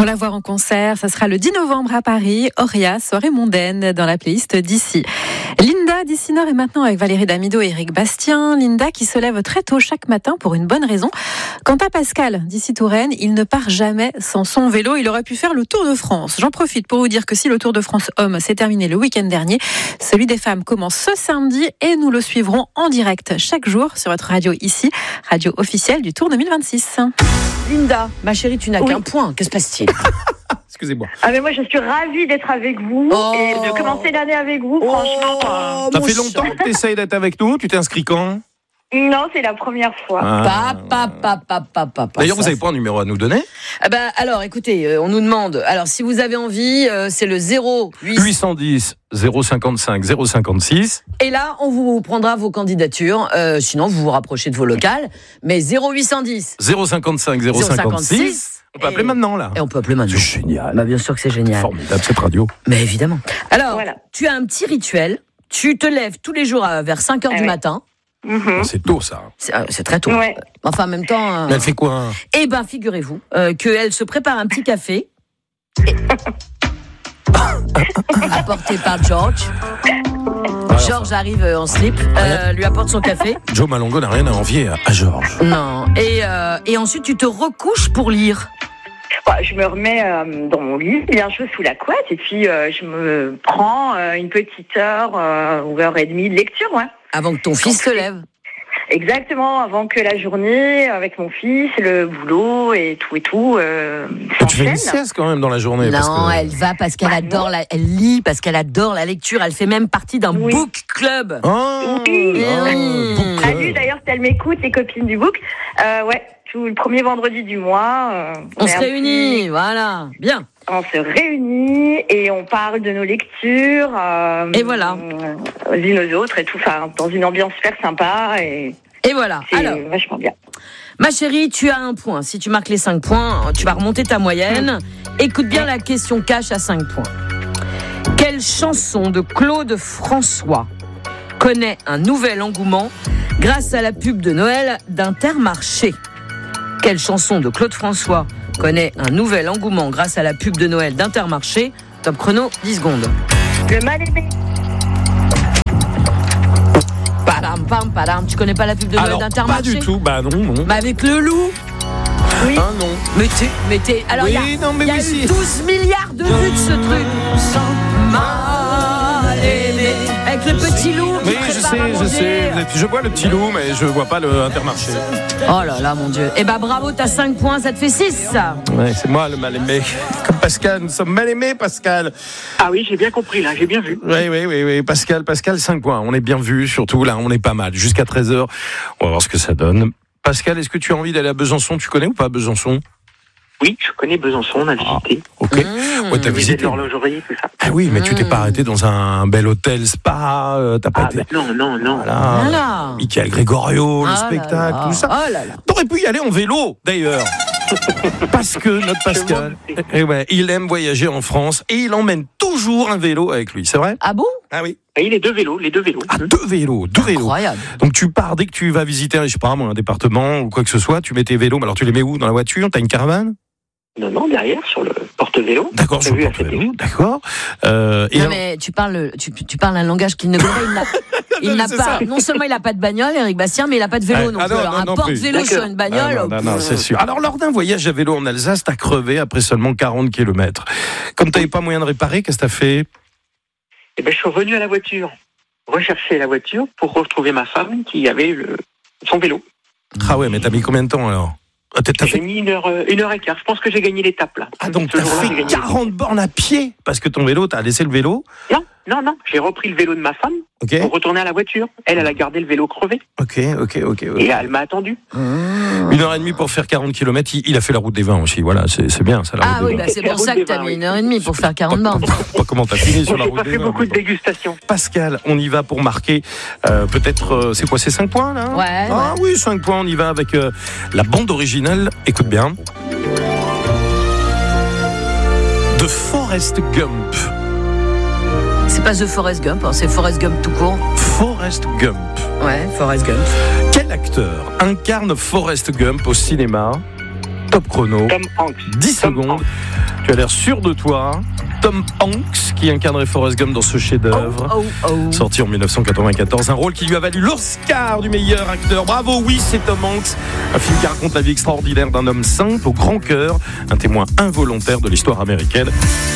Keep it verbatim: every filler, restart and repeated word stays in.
Pour la voir en concert, ça sera le dix novembre à Paris, Auria, soirée mondaine dans la playlist d'ici. Linda d'ici Nord est maintenant avec Valérie Damido et Eric Bastien. Linda qui se lève très tôt chaque matin pour une bonne raison. Quant à Pascal d'ici Touraine, il ne part jamais sans son vélo. Il aurait pu faire le Tour de France. J'en profite pour vous dire que si le Tour de France homme s'est terminé le week-end dernier, celui des femmes commence ce samedi et nous le suivrons en direct chaque jour sur votre radio ici, radio officielle du Tour deux mille vingt-six. Linda, ma chérie, tu n'as oui. qu'un point. Que se passe-t-il? Excusez-moi. Ah mais moi je suis ravie d'être avec vous oh. et de commencer l'année avec vous. Oh. Franchement. Euh... Ça fait longtemps que tu essayes d'être avec nous. Tu t'es inscrit quand? Non, c'est la première fois. Ah. Pa, pa, pa, pa, pa, pa, D'ailleurs, vous n'avez pas un numéro à nous donner? Ah bah, alors, écoutez, euh, on nous demande. Alors, si vous avez envie, euh, c'est le zéro huit cent dix zéro cinquante-cinq zéro cinquante-six. Et là, on vous prendra vos candidatures. Euh, sinon, vous vous rapprochez de vos locales. Mais zéro huit cent dix zéro cinquante-cinq zéro cinquante-six. On peut et... appeler maintenant, là. Et on peut appeler maintenant. C'est génial. Bah, bien sûr que c'est génial. Formidable, cette radio. Mais évidemment. Alors, voilà. Tu as un petit rituel. Tu te lèves tous les jours vers cinq heures ah, du ouais. matin. Mmh. C'est tôt, ça. C'est, euh, c'est très tôt. Ouais. Enfin, en même temps... Euh... Mais elle fait quoi? Eh ben, figurez-vous euh, qu'elle se prépare un petit café. Et... apporté par George. Alors, George arrive en slip, euh, lui apporte son café. Joe Malongo n'a rien à envier à, à George. Non. Et, euh, et ensuite, tu te recouches pour lire. Bah, je me remets euh, dans mon lit, bien chaud sous la couette, et puis euh, je me prends euh, une petite heure euh, ou heure et demie de lecture, ouais. Avant que ton fils se lève. Exactement, avant que la journée, avec mon fils, le boulot et tout et tout, euh, tu fais une sieste quand même dans la journée? Non, parce que... elle va parce qu'elle bah, adore, la, elle lit parce qu'elle adore la lecture. Elle fait même partie d'un oui. book club. Oh, oui. oh, oui. book club. Salut, d'ailleurs, si elle m'écoute, les copines du book, euh, ouais, tout le premier vendredi du mois. Euh, on, on se réunit, petit... voilà, bien. On se réunit et on parle de nos lectures. Euh, et voilà. Euh, les unes aux autres et tout, enfin, dans une ambiance super sympa et. Et voilà. C'est alors, vachement bien. Ma chérie, tu as un point. Si tu marques les cinq points, tu vas remonter ta moyenne. Écoute bien la question cash à cinq points. Quelle chanson de Claude François connaît un nouvel engouement grâce à la pub de Noël d'Intermarché? Quelle chanson de Claude François connaît un nouvel engouement grâce à la pub de Noël d'Intermarché? Top chrono, dix secondes. Le mal-aimé. Padam, pam, padam. Tu connais pas la pub de Noël alors, d'Intermarché? Pas du tout, bah non, non. Bah avec le loup. Oui. Ah non. Mais t'es, mais t'es. Alors il oui, y a, non, mais y a oui, eu si. douze milliards de vues de ce truc. Mal aimé. Avec le petit loup. Oui, je sais, je sais. Je vois le petit loup, mais je vois pas le Intermarché. Oh là là, mon Dieu. Eh ben bravo, t'as cinq points, ça te fait six. Ouais, c'est moi le mal aimé. Comme Pascal, nous sommes mal aimés, Pascal. Ah oui, j'ai bien compris, là, j'ai bien vu. Oui, oui, oui, oui. Pascal, Pascal, cinq points. On est bien vu, surtout là, on est pas mal. Jusqu'à treize heures, on va voir ce que ça donne. Pascal, est-ce que tu as envie d'aller à Besançon? Tu connais ou pas Besançon? Oui, je connais Besançon, on a visité. Ah, ok. Mmh. Ouais, t'as visité l'horlogerie, tout ça. Ah oui, mais mmh. tu t'es pas arrêté dans un bel hôtel spa, euh, t'as pas ah, été... bah non, non, non. Voilà. Voilà. Michael Gregorio, le Ah spectacle, là là. tout ça. Oh là là. T'aurais pu y aller en vélo, d'ailleurs. Parce que notre Pascal, eh ouais, il aime voyager en France et il emmène toujours un vélo avec lui, c'est vrai? Ah bon? Ah oui. Et les deux vélos, les deux vélos. Ah, deux vélos, deux vélos. Incroyable. Donc tu pars dès que tu vas visiter, je sais pas, moi, un département ou quoi que ce soit, tu mets tes vélos, mais alors tu les mets où? Dans la voiture? T'as une caravane? Non, non, derrière, sur le porte-vélo. D'accord, sur le porte-vélo, d'accord. Euh, et non, alors... mais tu parles, tu, tu parles un langage qu'il ne connaît pas. Il n'a, il non, n'a c'est pas, ça. non seulement il n'a pas de bagnole, Eric Bastien, mais il n'a pas de vélo ah, non ah, plus. non, Alors, non, un non porte-vélo plus. sur une bagnole. Ah, non, non, non, c'est sûr. Alors, lors d'un voyage à vélo en Alsace, t'as crevé après seulement quarante kilomètres. Comme t'avais pas moyen de réparer, qu'est-ce que t'as fait? Eh ben, je suis revenu à la voiture, rechercher la voiture pour retrouver ma femme qui avait le... son vélo. Ah ouais, mais t'as mis combien de temps alors? T'as, t'as j'ai fait... mis une heure, une heure et quart. Je pense que j'ai gagné l'étape là. Ah donc Ce t'as jour-là, j'ai fait gagné quarante bornes à pied parce que ton vélo, t'as laissé le vélo? Non, non, non. J'ai repris le vélo de ma femme Ok. pour retourner à la voiture. Elle, elle a gardé le vélo crevé. Ok, ok, ok. ok. Et elle m'a attendu. Mmh. Une heure et demie pour faire quarante kilomètres. Il, il a fait la route des vins aussi. Voilà, c'est, c'est bien ça. La Ah route oui, des bah vins. c'est pour ça que t'as mis une heure et demie pour faire quarante bornes. Pas comment t'as fini sur la J'ai route pas des fait vins. beaucoup de dégustation. Pascal, on y va pour marquer euh, peut-être, euh, c'est quoi, c'est cinq points là? Ouais. Ah ouais. oui, cinq points, on y va avec euh, la bande originale. Écoute bien. De Forrest Gump. C'est pas The Forrest Gump, hein, c'est Forrest Gump tout court. Forrest Gump. Ouais, Forrest Gump. Quel acteur incarne Forrest Gump au cinéma? Top chrono. Tom Hanks. dix Tom secondes. Hanks. Tu as l'air sûr de toi. Tom Hanks, qui incarnerait Forrest Gump dans ce chef-d'œuvre. Oh, oh, oh. Sorti en dix-neuf cent quatre-vingt-quatorze, un rôle qui lui a valu l'Oscar du meilleur acteur. Bravo, oui, c'est Tom Hanks. Un film qui raconte la vie extraordinaire d'un homme simple, au grand cœur, un témoin involontaire de l'histoire américaine.